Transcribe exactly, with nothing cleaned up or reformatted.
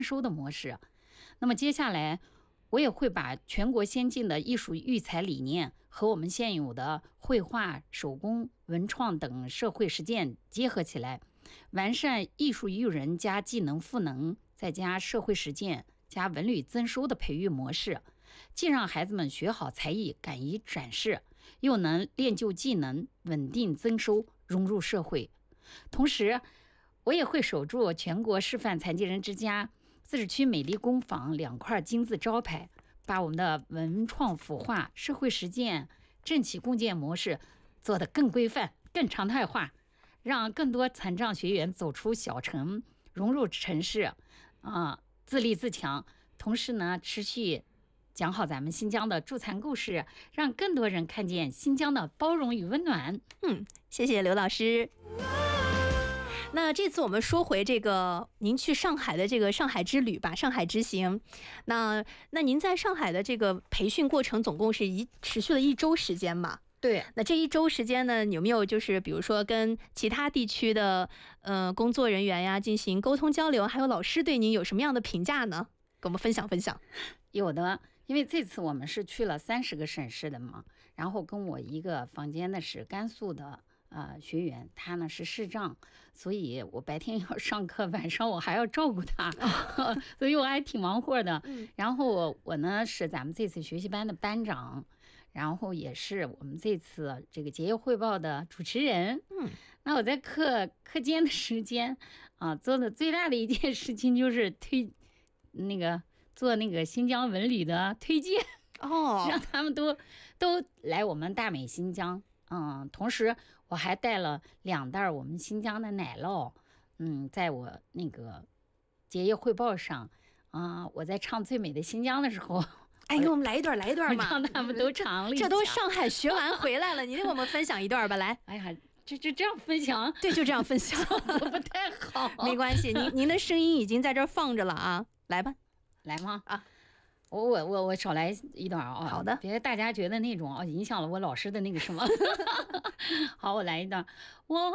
收的模式。那么接下来我也会把全国先进的艺术育才理念和我们现有的绘画、手工、文创等社会实践结合起来，完善艺术育人加技能赋能再加社会实践加文旅增收的培育模式，既让孩子们学好才艺敢于展示，又能练就技能稳定增收融入社会。同时我也会守住全国示范残疾人之家、自治区美丽工坊两块金字招牌，把我们的文创孵化、社会实践、政企共建模式做得更规范、更常态化，让更多残障学员走出小城，融入城市，啊、呃，自立自强。同时呢，持续讲好咱们新疆的助残故事，让更多人看见新疆的包容与温暖。 嗯，谢谢刘老师。那这次我们说回这个您去上海的这个上海之旅吧，上海之行。那那您在上海的这个培训过程总共是一持续了一周时间嘛？ 对。 那这一周时间呢，有没有就是比如说跟其他地区的呃工作人员呀进行沟通交流，还有老师对您有什么样的评价呢？跟我们分享分享。 有的，因为这次我们是去了三十个省市的嘛，然后跟我一个房间的是甘肃的呃学员，他呢是视障，所以我白天要上课，晚上我还要照顾他，哦、所以我还挺忙活的。嗯、然后我我呢是咱们这次学习班的班长，然后也是我们这次这个结业汇报的主持人。嗯，那我在课课间的时间啊，做的最大的一件事情就是推那个做那个新疆文旅的推荐哦，让他们都都来我们大美新疆。嗯，同时我还带了两袋我们新疆的奶酪。嗯，在我那个结业汇报上啊、呃，我在唱《最美的新疆》的时候， 哎，给我们来一段，来一段嘛， 让他们都尝了一下。 这都上海学完回来了，你给我们分享一段吧，来。 哎呀，就就这样分享， 对，就这样分享， 不太好。 没关系，您您的声音已经在这儿放着了啊，来吧， 来吗？啊。我我我我少来一段啊！ 好的， 别大家觉得那种啊影响了我老师的那个什么。好，我来一段。我